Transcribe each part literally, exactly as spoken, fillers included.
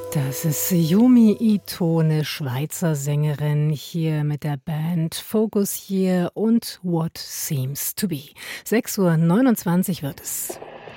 Das ist Yumi Ito, eine Schweizer Sängerin, hier mit der Band Focus Year und What Seems to Be. sechs Uhr neunundzwanzig wird es.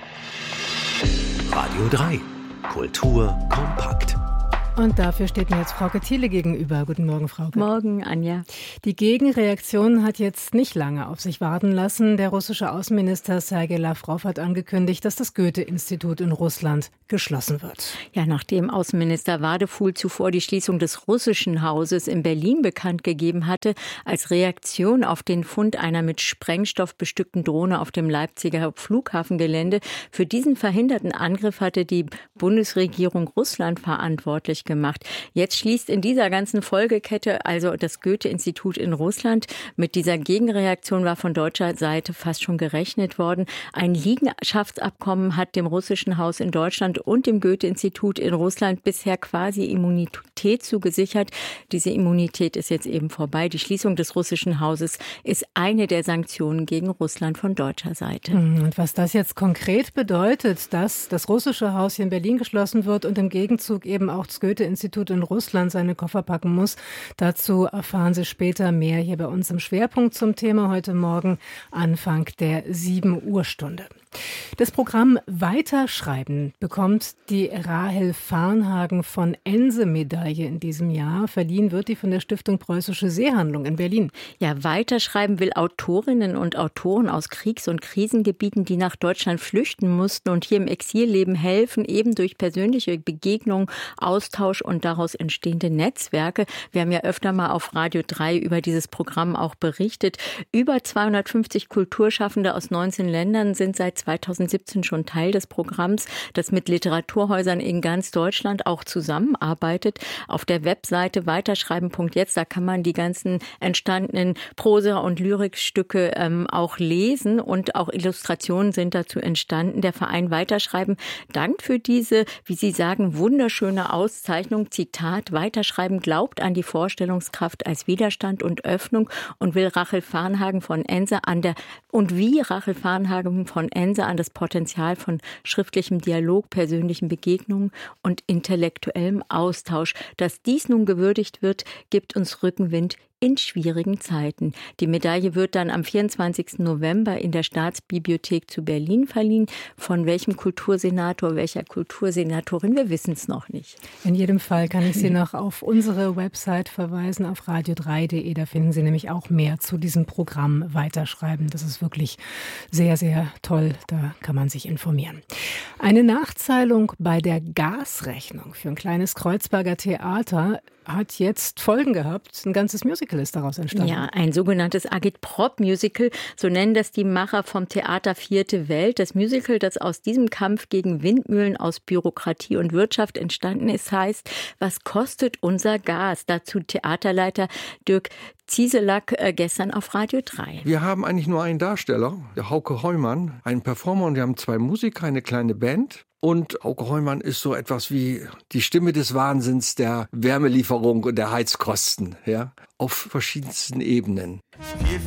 Radio drei. Kultur kompakt. Und dafür steht mir jetzt Frauke Thiele gegenüber. Guten Morgen, Frauke. Morgen, Anja. Die Gegenreaktion hat jetzt nicht lange auf sich warten lassen. Der russische Außenminister Sergei Lawrow hat angekündigt, dass das Goethe-Institut in Russland geschlossen wird. Ja, nachdem Außenminister Wadefuhl zuvor die Schließung des russischen Hauses in Berlin bekannt gegeben hatte, als Reaktion auf den Fund einer mit Sprengstoff bestückten Drohne auf dem Leipziger Flughafengelände. Für diesen verhinderten Angriff hatte die Bundesregierung Russland verantwortlich gemacht. Jetzt schließt in dieser ganzen Folgekette also das Goethe-Institut in Russland. Mit dieser Gegenreaktion war von deutscher Seite fast schon gerechnet worden. Ein Liegenschaftsabkommen hat dem russischen Haus in Deutschland und dem Goethe-Institut in Russland bisher quasi Immunität zugesichert. Diese Immunität ist jetzt eben vorbei. Die Schließung des russischen Hauses ist eine der Sanktionen gegen Russland von deutscher Seite. Und was das jetzt konkret bedeutet, dass das russische Haus hier in Berlin geschlossen wird und im Gegenzug eben auch das Goethe-Institut in Russland seine Koffer packen muss, dazu erfahren Sie später mehr hier bei uns im Schwerpunkt zum Thema heute Morgen, Anfang der sieben Uhr Stunde. Das Programm Weiterschreiben bekommt die Rahel Varnhagen von Ense-Medaille in diesem Jahr. Verliehen wird die von der Stiftung Preußische Seehandlung in Berlin. Ja, Weiterschreiben will Autorinnen und Autoren aus Kriegs- und Krisengebieten, die nach Deutschland flüchten mussten und hier im Exil leben, helfen, eben durch persönliche Begegnungen, Austausch und daraus entstehende Netzwerke. Wir haben ja öfter mal auf Radio drei über dieses Programm auch berichtet. Über zweihundertfünfzig Kulturschaffende aus neunzehn Ländern sind seit zweitausendsiebzehn schon Teil des Programms, das mit Literaturhäusern in ganz Deutschland auch zusammenarbeitet. Auf der Webseite weiterschreiben punkt jetzt, da kann man die ganzen entstandenen Prosa- und Lyrikstücke ähm, auch lesen und auch Illustrationen sind dazu entstanden. Der Verein Weiterschreiben dankt für diese, wie Sie sagen, wunderschöne Auszeichnung. Zitat: Weiterschreiben glaubt an die Vorstellungskraft als Widerstand und Öffnung und will Rahel Varnhagen von Ense an der und wie Rahel Varnhagen von Ense an das Potenzial von schriftlichem Dialog, persönlichen Begegnungen und intellektuellem Austausch. Dass dies nun gewürdigt wird, gibt uns Rückenwind in schwierigen Zeiten. Die Medaille wird dann am vierundzwanzigsten November in der Staatsbibliothek zu Berlin verliehen. Von welchem Kultursenator, welcher Kultursenatorin, wir wissen es noch nicht. In jedem Fall kann ich Sie noch auf unsere Website verweisen, auf radio drei punkt de. Da finden Sie nämlich auch mehr zu diesem Programm Weiterschreiben. Das ist wirklich sehr, sehr toll. Da kann man sich informieren. Eine Nachzahlung bei der Gasrechnung für ein kleines Kreuzberger Theater hat jetzt Folgen gehabt. Ein ganzes Musical ist daraus entstanden. Ja, ein sogenanntes Agitprop-Musical, so nennen das die Macher vom Theater Vierte Welt. Das Musical, das aus diesem Kampf gegen Windmühlen aus Bürokratie und Wirtschaft entstanden ist, heißt, was kostet unser Gas? Dazu Theaterleiter Dirk Zieselack äh, gestern auf Radio drei. Wir haben eigentlich nur einen Darsteller, der Hauke Heumann, einen Performer, und wir haben zwei Musiker, eine kleine Band. Und Hauke Heumann ist so etwas wie die Stimme des Wahnsinns der Wärmelieferung und der Heizkosten, ja, auf verschiedensten Ebenen.